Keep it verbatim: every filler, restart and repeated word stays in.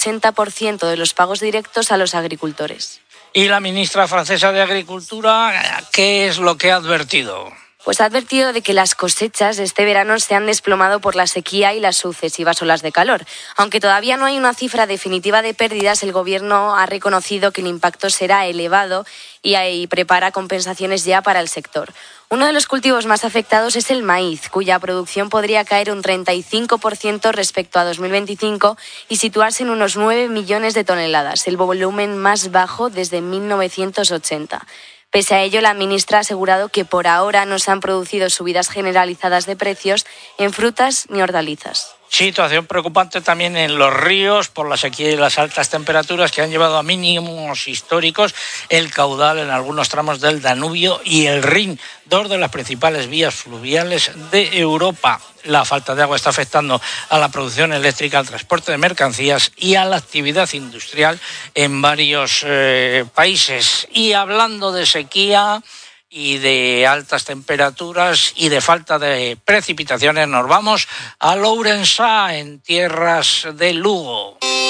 ochenta por ciento de los pagos directos a los agricultores. ¿Y la ministra francesa de Agricultura qué es lo que ha advertido? Pues ha advertido de que las cosechas de este verano se han desplomado por la sequía y las sucesivas olas de calor. Aunque todavía no hay una cifra definitiva de pérdidas, el Gobierno ha reconocido que el impacto será elevado y, y prepara compensaciones ya para el sector. Uno de los cultivos más afectados es el maíz, cuya producción podría caer un treinta y cinco por ciento respecto a dos mil veinticinco y situarse en unos nueve millones de toneladas, el volumen más bajo desde mil novecientos ochenta. Pese a ello, la ministra ha asegurado que por ahora no se han producido subidas generalizadas de precios en frutas ni hortalizas. Situación preocupante también en los ríos por la sequía y las altas temperaturas que han llevado a mínimos históricos el caudal en algunos tramos del Danubio y el Rin, dos de las principales vías fluviales de Europa. La falta de agua está afectando a la producción eléctrica, al transporte de mercancías y a la actividad industrial en varios eh, países. Y hablando de sequía y de altas temperaturas y de falta de precipitaciones, nos vamos a Lourensá, en tierras de Lugo.